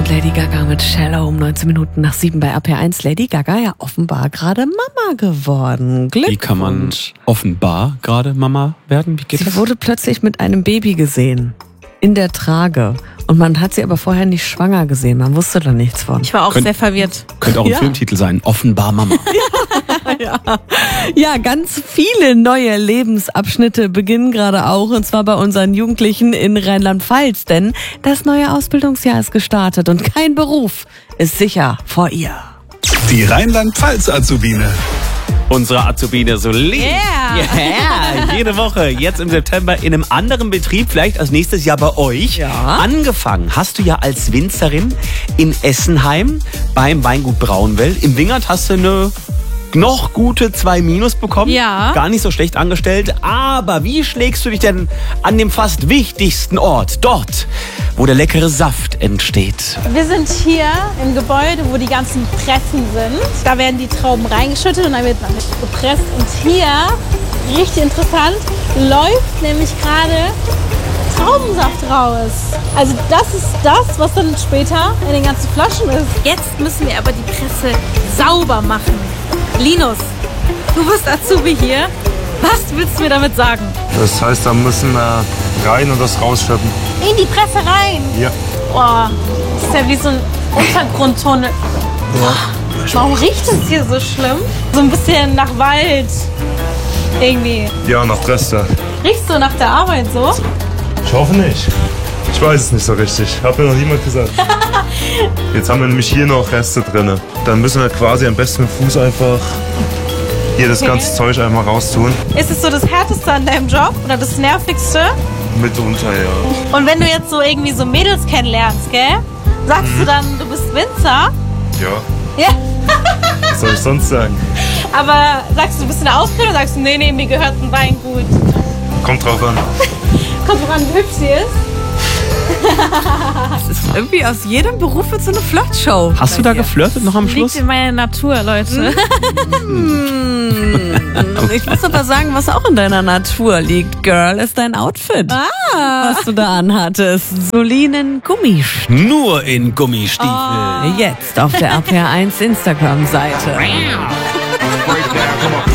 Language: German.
und Lady Gaga mit Shallow um 19 Minuten nach 7 bei RPR1. Lady Gaga ja offenbar gerade Mama geworden. Glückwunsch. Wie kann man offenbar gerade Mama werden? Wie geht das? Sie wurde plötzlich mit einem Baby gesehen. In der Trage. Und man hat sie aber vorher nicht schwanger gesehen. Man wusste da nichts von. Ich war auch sehr verwirrt. Könnte auch ein Filmtitel sein. Offenbar Mama. Ja, ganz viele neue Lebensabschnitte beginnen gerade auch. Und zwar bei unseren Jugendlichen in Rheinland-Pfalz. Denn das neue Ausbildungsjahr ist gestartet und kein Beruf ist sicher vor ihr. Die Rheinland-Pfalz-Azubine. Unsere Azubine Solin. Yeah. Jede Woche, jetzt im September in einem anderen Betrieb, vielleicht als nächstes Jahr bei euch. Ja. Angefangen hast du ja als Winzerin in Essenheim beim Weingut Braunwell. Im Wingert hast du eine noch gute 2- bekommen. Ja. Gar nicht so schlecht angestellt. Aber wie schlägst du dich denn an dem fast wichtigsten Ort, dort, wo der leckere Saft entsteht? Wir sind hier im Gebäude, wo die ganzen Pressen sind. Da werden die Trauben reingeschüttet und dann wird man gepresst. Und hier, richtig interessant, läuft nämlich gerade Traubensaft raus. Also das ist das, was dann später in den ganzen Flaschen ist. Jetzt müssen wir aber die Presse sauber machen. Linus, du bist Azubi hier. Was willst du mir damit sagen? Das heißt, da müssen wir rein und das rausschöpfen. In die Presse rein? Ja. Boah, das ist ja wie so ein Untergrundtunnel. Warum riecht es hier so schlimm? So ein bisschen nach Wald. Irgendwie. Ja, nach Reste. Riechst du nach der Arbeit so? Ich hoffe nicht. Ich weiß es nicht so richtig. Hat mir noch niemand gesagt. Jetzt haben wir nämlich hier noch Reste drin. Dann müssen wir quasi am besten mit dem Fuß einfach hier das ganze Zeug einmal raustun. Ist es so das Härteste an deinem Job oder das Nervigste? Mitunter, ja. Und wenn du jetzt so irgendwie so Mädels kennenlernst, gell? Sagst du dann, du bist Winzer? Ja. Ja. Was soll ich sonst sagen? Aber sagst du, du bist in der Ausbildung? Sagst du, nee, mir gehört ein Weingut. Kommt drauf an. Kommt drauf an, wie hübsch sie ist. Das ist irgendwie aus jedem Beruf wird so eine Flirtshow. Hast du da geflirtet noch am Schluss? Liegt in meiner Natur, Leute. Ich muss aber sagen, was auch in deiner Natur liegt, Girl, ist dein Outfit. Was du da anhattest. Solinen Gummistiefel. Nur in Gummistiefeln. Jetzt auf der RPR1 Instagram-Seite. Break down, come on.